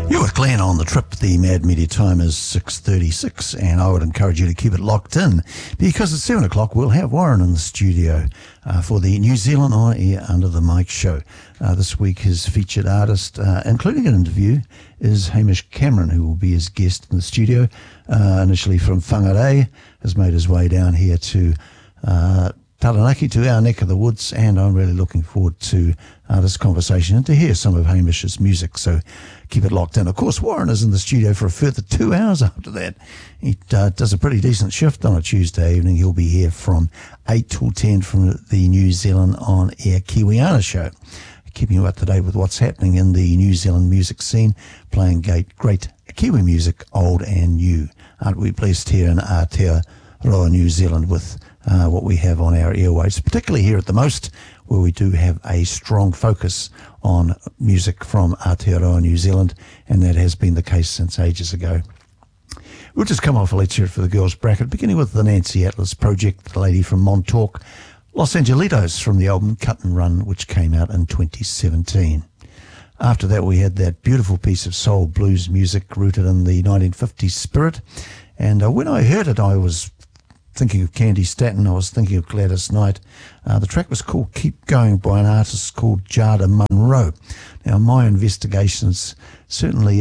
You're with Glenn on the trip. The Mad Media time is 6:36, and I would encourage you to keep it locked in because at 7 o'clock we'll have Warren in the studio for the New Zealand On Air Under the Mic show. This week his featured artist, including an interview, is Hamish Cameron, who will be his guest in the studio, initially from Whangarei, has made his way down here to Taranaki, to our neck of the woods, and I'm really looking forward to this conversation and to hear some of Hamish's music, so keep it locked in. Of course, Warren is in the studio for a further 2 hours after that. He does a pretty decent shift on a Tuesday evening. He'll be here from 8 till 10 from the New Zealand On Air Kiwiana show, keeping you up to date with what's happening in the New Zealand music scene, playing great Kiwi music, old and new. Aren't we blessed here in Aotearoa, New Zealand, with what we have on our airwaves, particularly here at the Most, where we do have a strong focus on music from Aotearoa, New Zealand, and that has been the case since ages ago. We'll just come off a lecture for the girls' bracket, beginning with the Nancy Atlas Project, the lady from Montauk, Los Angelitos, from the album Cut and Run, which came out in 2017. After that, we had that beautiful piece of soul blues music rooted in the 1950s spirit, and when I heard it, I was thinking of Candy Staton, I was thinking of Gladys Knight. The track was called Keep Going by an artist called Jada Monroe. Now, my investigations certainly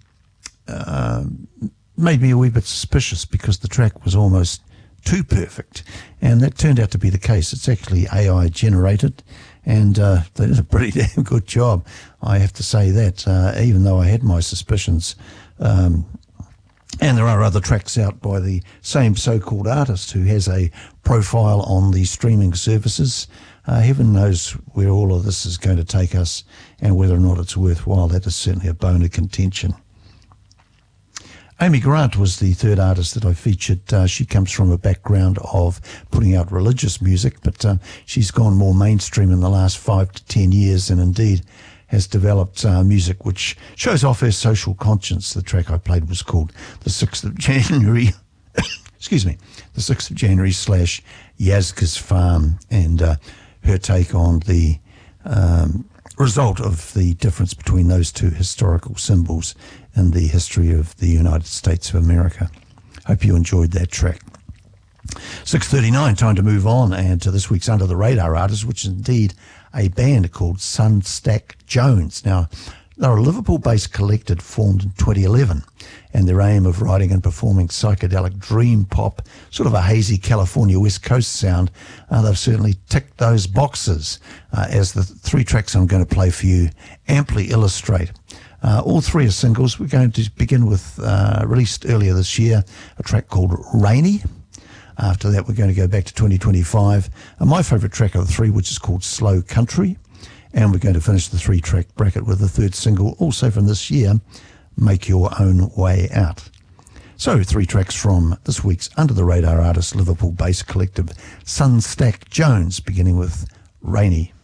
made me a wee bit suspicious because the track was almost too perfect, and that turned out to be the case. It's actually AI generated, and they did a pretty damn good job, I have to say that, even though I had my suspicions. And there are other tracks out by the same so-called artist who has a profile on the streaming services. Heaven knows where all of this is going to take us and whether or not it's worthwhile. That is certainly a bone of contention. Amy Grant was the third artist that I featured. She comes from a background of putting out religious music, but she's gone more mainstream in the last 5 to 10 years, and indeed has developed music which shows off her social conscience. The track I played was called The 6th of January, excuse me, The 6th of January / Yazka's Farm, and her take on the result of the difference between those two historical symbols in the history of the United States of America. Hope you enjoyed that track. 6:39, time to move on and to this week's Under the Radar artist, which is indeed a band called Sunstack Jones. Now, they're a Liverpool-based collective formed in 2011, and their aim of writing and performing psychedelic dream pop, sort of a hazy California West Coast sound, they've certainly ticked those boxes, as the three tracks I'm going to play for you amply illustrate. All three are singles. We're going to begin with, released earlier this year, a track called Rainy. After that, we're going to go back to 2025. My favourite track of the three, which is called Slow Country. And we're going to finish the three-track bracket with the third single, also from this year, Make Your Own Way Out. So, three tracks from this week's Under the Radar artist, Liverpool-based collective Sunstack Jones, beginning with Rainy.